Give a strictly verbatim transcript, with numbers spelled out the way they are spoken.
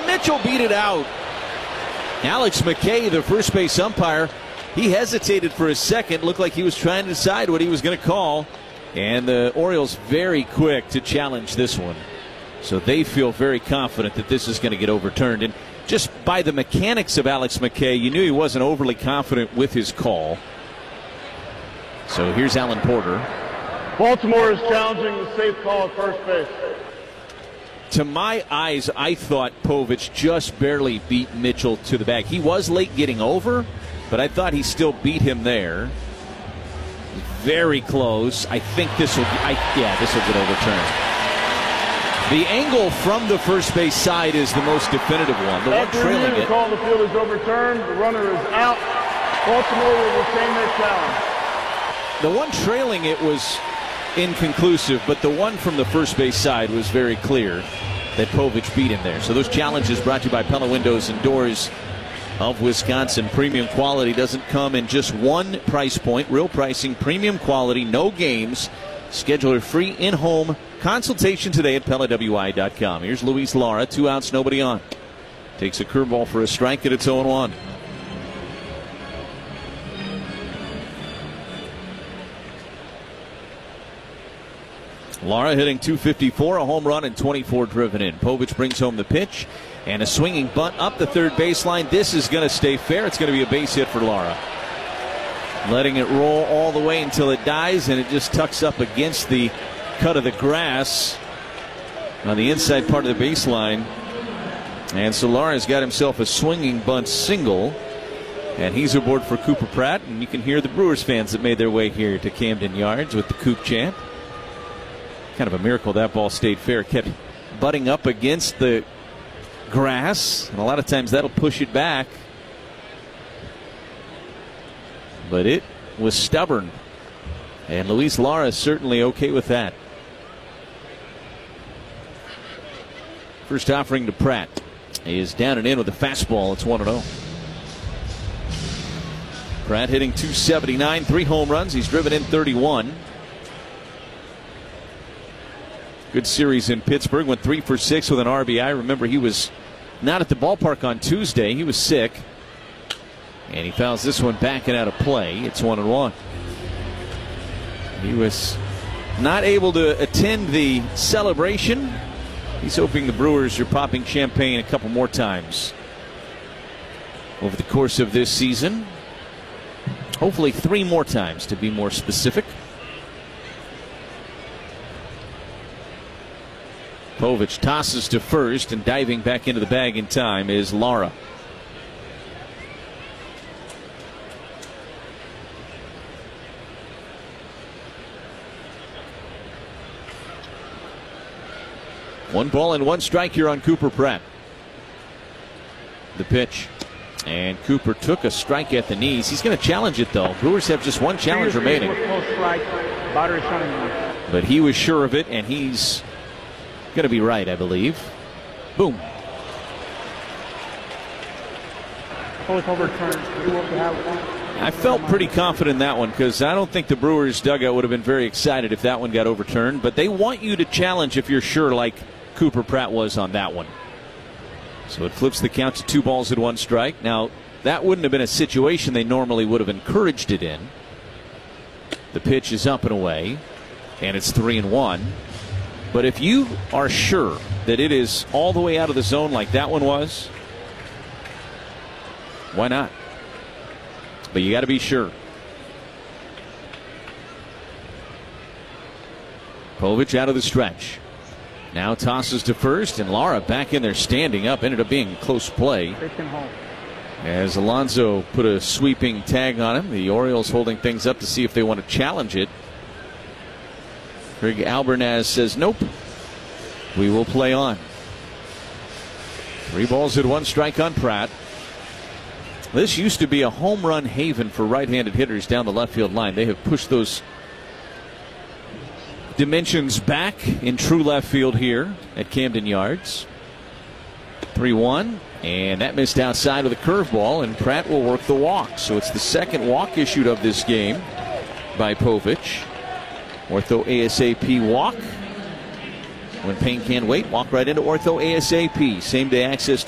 Mitchell beat it out. Alex McKay, the first base umpire, he hesitated for a second. Looked like he was trying to decide what he was going to call. And the Orioles very quick to challenge this one. So they feel very confident that this is going to get overturned. And just by the mechanics of Alex McKay, you knew he wasn't overly confident with his call. So here's Alan Porter. Baltimore is challenging the safe call at first base. To my eyes, I thought Povich just barely beat Mitchell to the bag. He was late getting over, but I thought he still beat him there. Very close. I think this will, I, yeah, this will get overturned. The angle from the first base side is the most definitive one. The one trailing it. The call, the field is overturned. The runner is out. Baltimore will retain their challenge. The one trailing it was inconclusive, but the one from the first base side was very clear that Povich beat him there. So those challenges brought to you by Pella Windows and Doors of Wisconsin. Premium quality doesn't come in just one price point. Real pricing, premium quality, no games. Schedule a free in-home consultation today at Pella W I dot com. Here's Luis Lara, two outs, nobody on. Takes a curveball for a strike at its oh one. Lara hitting two fifty-four, a home run and twenty-four driven in. Povich brings home the pitch and a swinging bunt up the third baseline. This is going to stay fair. It's going to be a base hit for Lara. Letting it roll all the way until it dies, and it just tucks up against the cut of the grass on the inside part of the baseline. And so Lara's got himself a swinging bunt single, and he's aboard for Cooper Pratt. And you can hear the Brewers fans that made their way here to Camden Yards with the Coop chant. Kind of a miracle that ball stayed fair. Kept butting up against the grass, and a lot of times that'll push it back. But it was stubborn, and Luis Lara is certainly okay with that. First offering to Pratt. He is down and in with a fastball. It's one and oh. Pratt hitting two seventy-nine, three home runs. He's driven in thirty-one. Good series in Pittsburgh. Went three for six with an R B I. Remember, he was not at the ballpark on Tuesday. He was sick. And he fouls this one back and out of play. It's one and one. He was not able to attend the celebration. He's hoping the Brewers are popping champagne a couple more times over the course of this season. Hopefully three more times, to be more specific. Povich tosses to first, and diving back into the bag in time is Lara. One ball and one strike here on Cooper Pratt. The pitch. And Cooper took a strike at the knees. He's going to challenge it, though. Brewers have just one challenge remaining. But he was sure of it, and he's going to be right, I believe. Boom. I felt pretty confident in that one because I don't think the Brewers dugout would have been very excited if that one got overturned. But they want you to challenge if you're sure, like Cooper Pratt was on that one. So it flips the count to two balls and one strike. Now, that wouldn't have been a situation they normally would have encouraged it in. The pitch is up and away, and it's three and one. But if you are sure that it is all the way out of the zone like that one was, why not? But you got to be sure. Povich out of the stretch. Now tosses to first, and Lara back in there standing up. Ended up being close play as Alonso put a sweeping tag on him. The Orioles holding things up to see if they want to challenge it. Greg Albernaz says nope. We will play on. Three balls and one strike on Pratt. This used to be a home run haven for right-handed hitters down the left field line. They have pushed those dimensions back in true left field here at Camden Yards. three one, and that missed outside with a curveball, and Pratt will work the walk. So it's the second walk issued of this game by Povich. Ortho ASAP walk. When pain can't wait, walk right into Ortho ASAP. Same day access